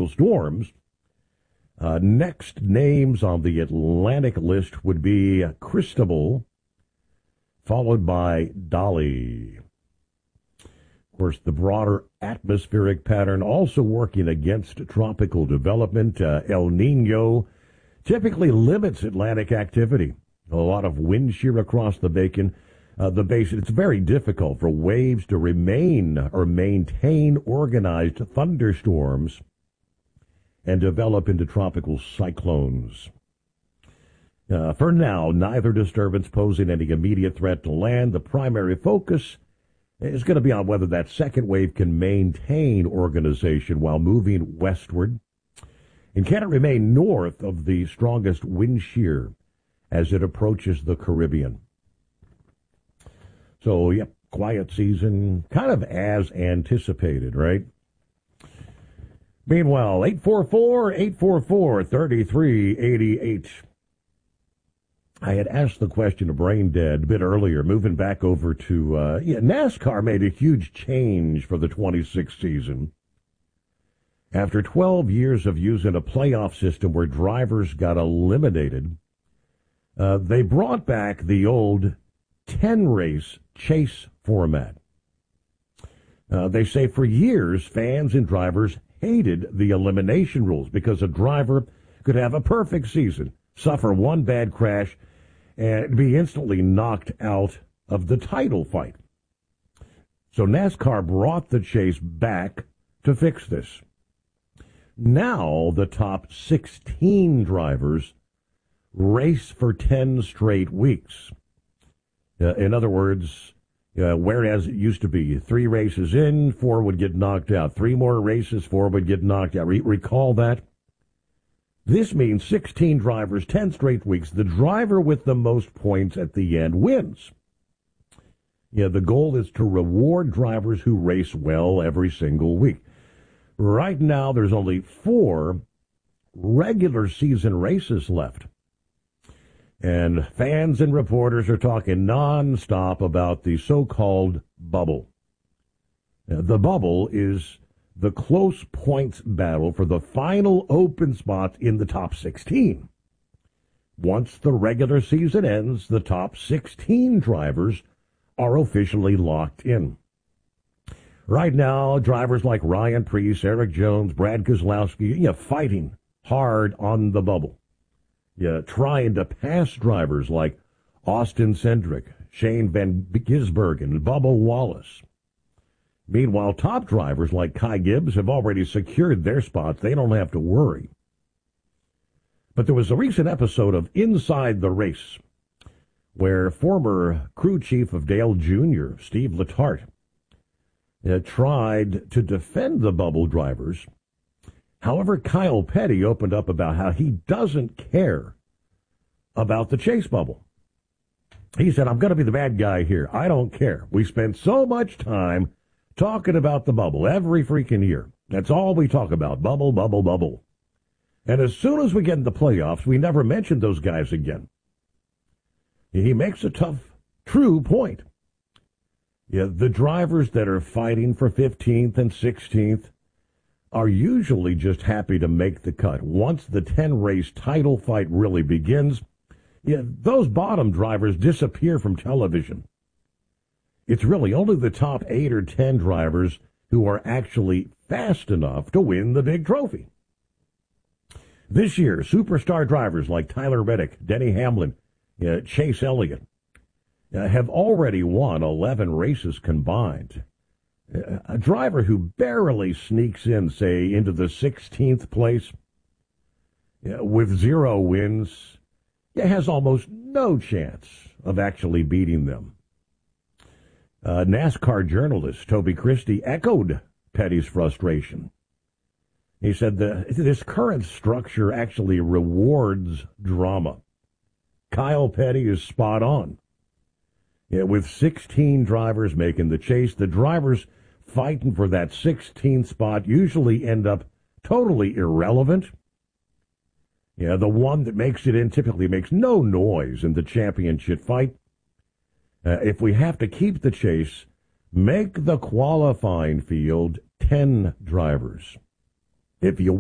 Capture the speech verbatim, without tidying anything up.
tropical storms. Uh, next names on the Atlantic list would be Cristobal, followed by Dolly. Of course, the broader atmospheric pattern also working against tropical development. Uh, El Nino typically limits Atlantic activity. A lot of wind shear across the bacon, uh, the basin. It's very difficult for waves to remain or maintain organized thunderstorms and develop into tropical cyclones. Uh, for now, neither disturbance posing any immediate threat to land. The primary focus is going to be on whether that second wave can maintain organization while moving westward. And can it remain north of the strongest wind shear as it approaches the Caribbean? So, yep, quiet season, kind of as anticipated, right? Meanwhile, eight four four, eight four four, three three eight eight. I had asked the question of Brain Dead a bit earlier, moving back over to, uh, yeah, NASCAR made a huge change for the twenty-sixth season. After twelve years of using a playoff system where drivers got eliminated, uh, they brought back the old ten-race chase format. Uh, they say for years, fans and drivers hated the elimination rules because a driver could have a perfect season, suffer one bad crash, and be instantly knocked out of the title fight. So NASCAR brought the chase back to fix this. Now the top sixteen drivers race for ten straight weeks. Uh, in other words, Uh, whereas it used to be three races in, four would get knocked out. Three more races, four would get knocked out. Re- recall that? This means sixteen drivers, ten straight weeks. The driver with the most points at the end wins. Yeah, the goal is to reward drivers who race well every single week. Right now, there's only four regular season races left. And fans and reporters are talking nonstop about the so-called bubble. Uh, the bubble is the close points battle for the final open spot in the top sixteen. Once the regular season ends, the top sixteen drivers are officially locked in. Right now, drivers like Ryan Preece, Eric Jones, Brad Keselowski, you know, fighting hard on the bubble. Yeah, trying to pass drivers like Austin Cindric, Shane Van Gisbergen, and Bubba Wallace. Meanwhile, top drivers like Kai Gibbs have already secured their spots. They don't have to worry. But there was a recent episode of Inside the Race where former crew chief of Dale Junior, Steve Letarte, uh, tried to defend the bubble drivers. However, Kyle Petty opened up about how he doesn't care about the chase bubble. He said, I'm going to be the bad guy here. I don't care. We spend so much time talking about the bubble every freaking year. That's all we talk about. Bubble, bubble, bubble. And as soon as we get in the playoffs, we never mention those guys again. He makes a tough, true point. Yeah, the drivers that are fighting for fifteenth and sixteenth are usually just happy to make the cut. Once the ten-race title fight really begins, yeah, those bottom drivers disappear from television. It's really only the top eight or ten drivers who are actually fast enough to win the big trophy. This year, superstar drivers like Tyler Reddick, Denny Hamlin, uh, Chase Elliott uh, have already won eleven races combined. A driver who barely sneaks in, say, into the sixteenth place with zero wins has almost no chance of actually beating them. Uh, NASCAR journalist Toby Christie echoed Petty's frustration. He said that this current structure actually rewards drama. Kyle Petty is spot on. Yeah, with sixteen drivers making the chase, the drivers fighting for that sixteenth spot usually end up totally irrelevant. Yeah, the one that makes it in typically makes no noise in the championship fight. Uh, if we have to keep the chase, make the qualifying field ten drivers. If you